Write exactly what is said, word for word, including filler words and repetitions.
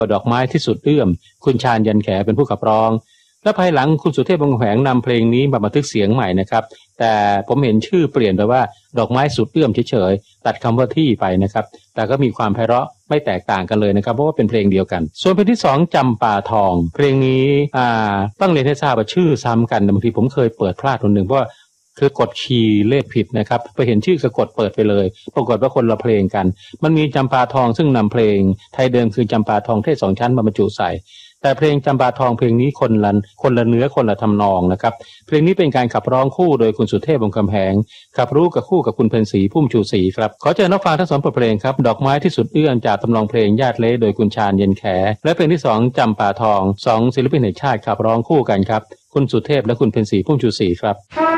ดอกไม้ที่สุดเอื้อมคุณชาญยันแขเป็นผู้ขับร้องและภายหลังคุณสุเทพวงศ์แหวงนำเพลงนี้มาบันทึกเสียงใหม่นะครับแต่ผมเห็นชื่อเปลี่ยนไปว่าดอกไม้สุดเอื้อมเฉยๆตัดคำว่าที่ไปนะครับแต่ก็มีความไพเราะไม่แตกต่างกันเลยนะครับเพราะว่าเป็นเพลงเดียวกันส่วนเพลงที่สองจำปาทองเพลงนี้อ่าต้องเรียนให้ทราบว่าชื่อซ้ำกันบางทีผมเคยเปิดพลาดคนหนึ่งเพราะคือกดคีย์เลขผิดนะครับไปเห็นชื่อก็กดเปิดไปเลยปรากฏว่าคนละเพลงกันมันมีจำปาทองซึ่งนำเพลงไทยเดิมคือจำปาทองเทศสองชั้นมาบรรจุใส่แต่เพลงจำปาทองเพลงนี้คนละคนละเนื้อคนละทำนองนะครับเพลงนี้เป็นการขับร้องคู่โดยคุณสุเทพวงศ์คำแหงขับรู้กับคู่กับคุณเพ็ญศรีพุ่มชูศรีครับขอเชิญนักฟังทั้งสองบทเพลงครับดอกไม้ที่สุดเอื้อมจากทำนองเพลงญาติเละโดยคุณชาญเย็นแขและเพลงที่สองจำปาทองสองศิลปินแห่งชาติขับร้องคู่กันครับคุณสุเทพและคุณเพ็ญศรีพุ่มชูศรีครับ